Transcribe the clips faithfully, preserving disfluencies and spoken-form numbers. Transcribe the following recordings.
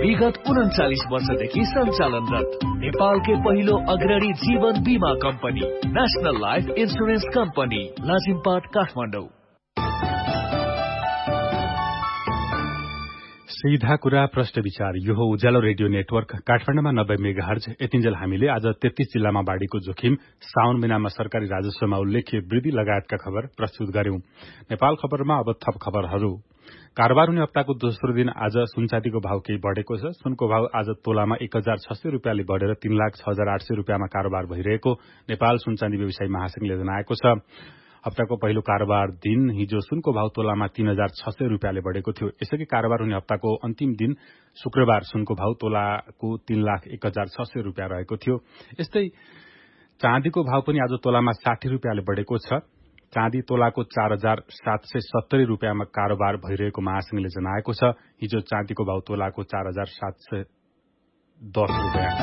विगत उन्चालिस वर्षदेखि सञ्चालनरत नेपालकै पहिलो अग्रणी जीवन बीमा company national life insurance company Lazimpat Kathmandu. सीधा कुरा प्रश्न विचार यो हो उज्यालो रेडियो नेटवर्क काठमाडौँमा नब्बे मेगा हर्ज। यतिन्जेल हामीले आज तेत्तीस जिल्लामा बाढ़ीको जोखिम, साउन महिनामा सरकारी राजस्वमा उल्लेख्य वृद्धि लगायतका खबर प्रस्तुत गर्यौं। नेपाल खबरमा अब थप खबरहरू। कारोबार हुने हप्ताको दोस्रो दिन आज सुनचाँदीको भाव केही बढ़ेको छ। सुनको भाव आज तोलामा एक हजार छ सय रुपियाँले बढ़ेर तीन लाख छ हजार आठ सय रुपियाँमा कारोबार भइरहेको नेपाल सुनचाँदी व्यवसायी महासंघले जनाएको छ। हप्ताको पहिलो कारोबार दिन हिजो सुनको भाव तोलामा तीन हजार छ सय रुपियाँले बढ़ेको थियो। यसअघि कारोबार हुने हप्ताको अन्तिम दिन शुक्रबार सुनको भाव तोलाको तीन लाख एक हजार छ सय रुपियाँ रहेको थियो। यस्तै चाँदीको भाव पनि आज तोलामा साठी रुपियाँले बढ़ेको छ। चाँदी तोलाको चार हजार सात सय सत्तरी रुपियाँमा कारोबार भइरहेको महासंघले जनाएको छ। हिजो चाँदीको भाव तोलाको चार हजार सात सय दस रुपियाँ।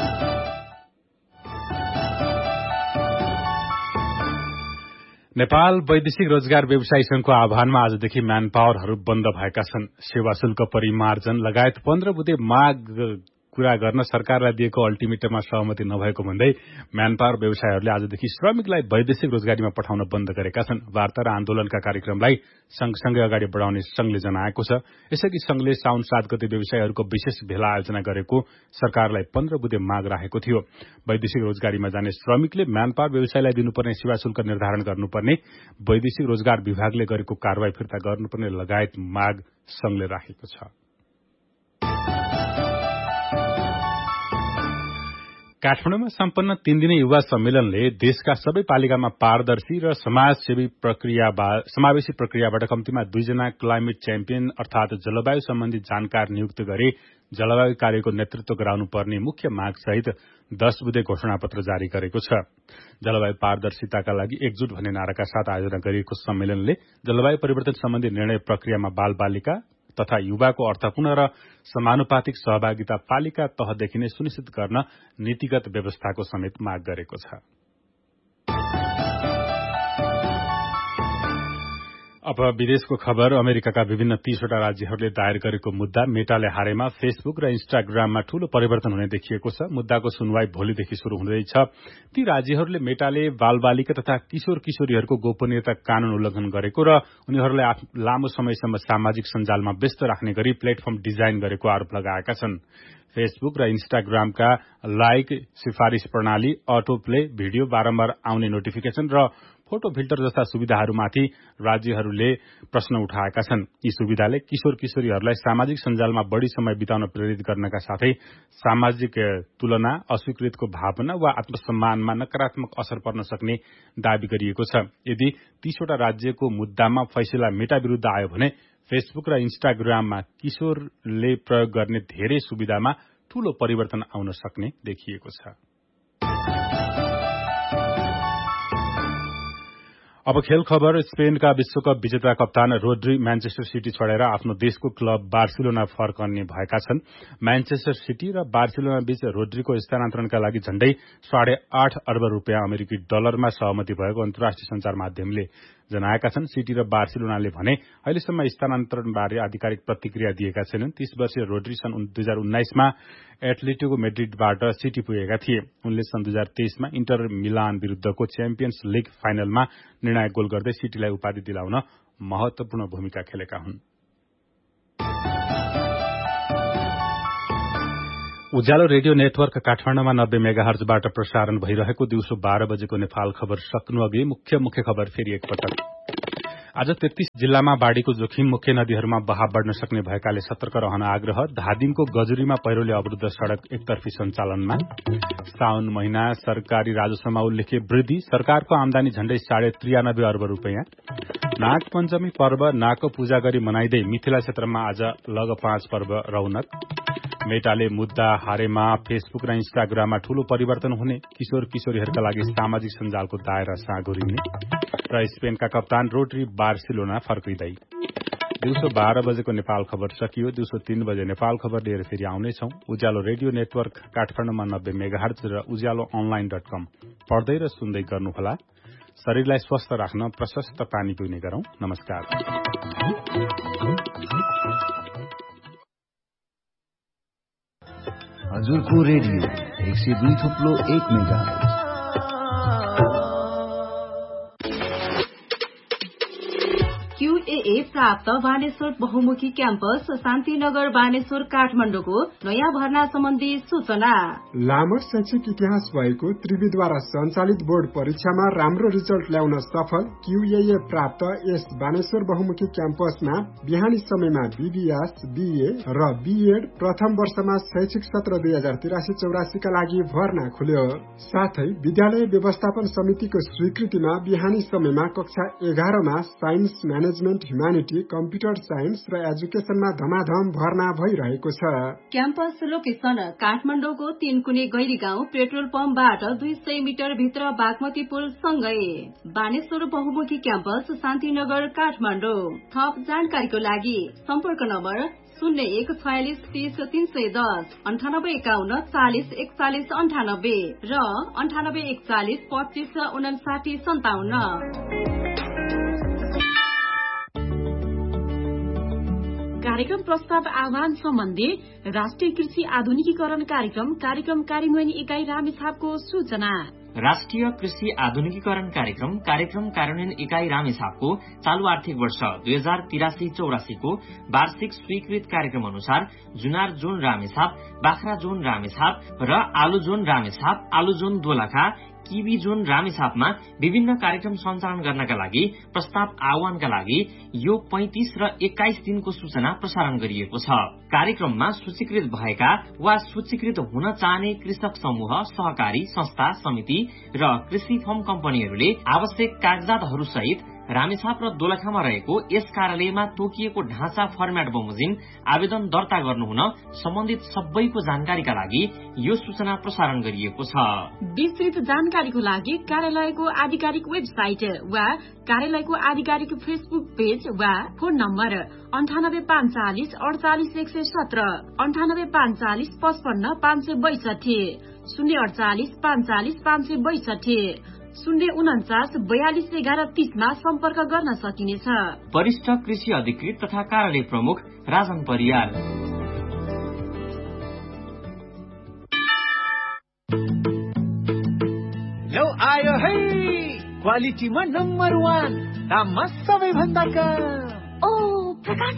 नेपाल वैदेशिक रोजगार व्यवसायी संघको आह्वानमा आजदेखि म्यान पावरहरू बन्द भएका छन्। सेवा शुल्क परिमार्जन लगायत पन्ध्र बुँदे माग पूरा गर्न सरकारलाई दिएको अल्टिमेटममा सहमति नभएको भन्दै म्यान पावर व्यवसायीहरूले आजदेखि श्रमिकलाई वैदेशिक रोजगारीमा पठाउन बन्द गरेका छन्। वार्ता र आन्दोलनका कार्यक्रमलाई सँगसँगै अगाडि बढ़ाउने संघले जनाएको छ। यसअघि संघले साउन सात गते व्यवसायीहरूको विशेष भेला आयोजना गरेको सरकारलाई पन्ध्र बुँदे माग राखेको थियो। वैदेशिक रोजगारीमा जाने श्रमिकले म्यान पावर व्यवसायीलाई दिनुपर्ने सेवा शुल्क निर्धारण गर्नुपर्ने, वैदेशिक रोजगार विभागले गरेको कारवाही फिर्ता गर्नुपर्ने लगायत माग संघले राखेको छ। काठमाडौँमा सम्पन्न तीन दिने युवा सम्मेलनले देशका सबै पालिकामा पारदर्शी र समाजसेवी प्रक्रिया समावेशी प्रक्रियाबाट कम्तीमा दुईजना क्लाइमेट च्याम्पियन अर्थात जलवायु सम्बन्धी जानकार नियुक्त गरी जलवायु कार्यको नेतृत्व गराउनु पर्ने मुख्य माग सहित दश बुँदे घोषणापत्र जारी गरेको छ। जलवायु पारदर्शिताका लागि एकजुट भन्ने नाराका साथ आयोजना गरिएको सम्मेलनले जलवायु परिवर्तन सम्बन्धी निर्णय प्रक्रियामा बाल बालिका तथा युवाको अर्थपूर्ण र समानुपातिक सहभागिता पालिका तहदेखि नै सुनिश्चित गर्न नीतिगत व्यवस्थाको समेत माग गरेको छ। अब विदेशको खबर। अमेरिकाका विभिन्न तीसवटा राज्यहरूले दायर गरेको मुद्दा मेटाले हारेमा फेसबुक र इन्स्टाग्राममा ठूलो परिवर्तन हुने देखिएको छ। मुद्दाको सुनवाई भोलिदेखि शुरू हुँदैछ। ती राज्यहरूले मेटाले बालबालिका तथा किशोर किशोरीहरूको गोपनीयता कानून उल्लंघन गरेको र उनीहरूलाई लामो समयसम्म सामाजिक सञ्जालमा व्यस्त राख्ने गरी प्लेटफर्म डिजाइन गरेको आरोप लगाएका छन्। फेसबुक र इन्स्टाग्रामका लाइक, सिफारिश प्रणाली, अटो प्ले, भिडियो बारम्बार आउने नोटिफिकेशन र फोटो फिल्टर जस्ता सुविधाहरूमाथि राज्यहरूले प्रश्न उठाएका छन्। यी सुविधाले किशोर किशोरीहरूलाई सामाजिक सञ्जालमा बढ़ी समय बिताउन प्रेरित गर्नका साथै सामाजिक तुलना, अस्वीकृतिको भावना वा आत्मसम्मानमा नकारात्मक असर पर्न सक्ने दावी गरिएको छ। यदि तीसवटा राज्यको मुद्दामा फैसला मेटा विरूद्ध आयो भने फेसबुक र इन्स्टाग्राममा किशोरले प्रयोग गर्ने धेरै सुविधामा ठूलो परिवर्तन आउन सक्ने देखिएको छ। अब खेल खबर। स्पेनका विश्वकप विजेता कप्तान रोड्री म्यान्चेस्टर सिटी छोडेर आफ्नो देशको क्लब बार्सिलोना फर्कने भएका छन्। म्यान्चेस्टर सिटी र बार्सिलोना बीच रोड्रीको स्थानान्तरणका लागि झण्डै साढे आठ अर्ब रूपियाँ अमेरिकी डलरमा सहमति भएको अन्तर्राष्ट्रिय संचार माध्यमले जनाएका छन्। सिटी र बार्सिलोनाले भने अहिलेसम्म स्थानान्तरणबारे आधिकारिक प्रतिक्रिया दिएका छैनन्। तीस वर्षीय रोड्री सन् दुई हजार उन्नाइसमा एथलेटिको मेड्रिडबाट सिटी पुगेका थिए। उनले सन् दुई हजार तेइसमा इन्टर मिलान विरूद्धको च्याम्पियन्स लीग फाइनलमा निर्णायक गोल गर्दै सिटीलाई उपाधि दिलाउन महत्वपूर्ण भूमिका खेलेका हुन्। उज्यालो रेडियो नेटवर्क काठमाडौँमा नब्बे मेगाहर्जबाट प्रसारण भइरहेको दिउँसो बाह्र बजेको नेपाल खबर सक्नु अघि मुख्य मुख्य खबर फेरि एकपटक। आज तेत्तीस जिल्लामा बाढ़ीको जोखिम, मुख्य नदीहरूमा बहाव बढ़न सक्ने भएकाले सतर्क रहन आग्रह। धादिङको गजुरीमा पहिरोले अवरुद्ध सड़क एकतर्फी सञ्चालनमा। साउन महिना सरकारी राजस्वमा उल्लेख्य वृद्धि, सरकारको आमदानी झण्डै साढे त्रियानब्बे अर्ब रूपियाँ। नाग पञ्चमी पर्व नागको पूजा गरी मनाइँदै मिथिला क्षेत्रमा आज लग पाँच पर्व रौनक। मेटाले मुद्दा हारेमा फेसबुक र इन्स्टाग्राममा ठूलो परिवर्तन हुने, किशोर किशोरीहरूका लागि सामाजिक सञ्जालको दायरा साँघुरिने र स्पेनका कप्तान रोड्री बार्सिलोना फर्किँदै। दिउँसो बाह्र बजेको नेपाल खबर सकियो। दिउँसो तीन बजे नेपाल खबर लिएर फेरि आउनेछौ। उज्यालो रेडियो नेटवर्क काठमाडौँमा नब्बे मेगाहर्ज र उज्यालो अनलाइन डट कम पढ्दै र सुन्दै गर्नुहोला। शरीरलाई स्वस्थ राख्न प्रशस्त पानी पिउने गरौं। नमस्कार। हजुरको रेडियो एक सय दुई थुप्लो एक मेगाहर्ज। क्यूएए प्राप्त बानेश्वर बहुमुखी क्याम्पस शान्तिनगर बानेश्वर काठमाडौँको नयाँ भर्ना सम्बन्धी सूचना। लामो शैक्षिक इतिहास भएको त्रिविद्वारा सञ्चालित बोर्ड परीक्षामा राम्रो रिजल्ट ल्याउन सफल क्यूएए प्राप्त यस बानेश्वर बहुमुखी क्याम्पसमा बिहानी समयमा बीबीएस, बीए र बीएड प्रथम वर्षमा शैक्षिक सत्र दुई हजार तिरासी चौरासी का लागि भर्ना खुल्यो। साथै विद्यालय व्यवस्थापन समितिको स्वीकृतिमा बिहानी समयमा कक्षा एघारमा साइन्स, म्यानेजमेन्ट, ह्युमानिटी, कम्प्युटर साइन्स र एजुकेशनमा धमाधम भर्ना भइरहेको छ। क्याम्पस लोकेसन काठमाडौँको तीनकुने गैरी गाउँ पेट्रोल पम्पबाट दुई सय मिटर भित्र बागमती पुल सँगै। बानेश्वर बहुमुखी क्याम्पस शान्तिनगर काठमाडौँ। थप जानकारीको लागि सम्पर्क नम्बर शून्य एक छयालिस तीस तीन सय दस अन्ठानब्बे एकाउन्न चालिस एकचालिस अन्ठानब्बे र अन्ठानब्बे एकचालिस पच्चिस उनासाठी सन्ताउन्न। कार्यक्रम प्रस्ताव आह्वान सम्बन्धी राष्ट्रिय कृषि आधुनिकीकरण कार्यक्रम कार्यक्रम कार्यान्वयन इकाई रामेछापको सूचना। राष्ट्रिय कृषि आधुनिकीकरण कार्यक्रम कार्यक्रम कार्यान्वयन इकाई रामेछापको चालू आर्थिक वर्ष दुई हजार तिरासी चौरासीको वार्षिक स्वीकृत कार्यक्रम अनुसार जुनार जोन रामेछाप, बाख्रा जोन रामेछाप र आलु जोन रामेछाप, आलु जोन दोलखा, किबी जोन रामेछापमा विभिन्न कार्यक्रम सञ्चालन गर्नका लागि प्रस्ताव आह्वानका लागि यो पैंतिस र एक्काइस दिनको सूचना प्रसारण गरिएको छ। कार्यक्रममा सूचीकृत भएका वा सूचीकृत हुन चाहने कृषक समूह, सहकारी संस्था, समिति र कृषि फर्म कम्पनीहरूले आवश्यक कागजातहरू सहित रामेछाप र दोलखामा रहेको यस कार्यालयमा तोकिएको ढाँचा फर्मेट बमोजिम आवेदन दर्ता गर्नुहुन सम्बन्धित सबैको जानकारीका लागि यो सूचना प्रसारण गरिएको छ। विस्तृत जानकारीको लागि कार्यालयको आधिकारिक वेबसाइट वा कार्यालयको आधिकारिक फेसबुक पेज वा फोन नम्बर अन्ठानब्बे पाँच चालिस अडचालिस एक सय सत्र अन्ठानब्बे पाँच चालिस पचपन्न पाँच सय बैसठी शून्य अडचालिस पाँच चालिस पाँच सय बैसठी शून्य उन्चास बयालिस एघार तीसमा सम्पर्क गर्न सकिनेछ। वरिष्ठ कृषि अधिकृत तथा कार्यालय प्रमुख राजन परियार। लौ आयो है क्वालिटीमा नम्बर वान, दाममा सबैभन्दा कम। ओ प्रकाश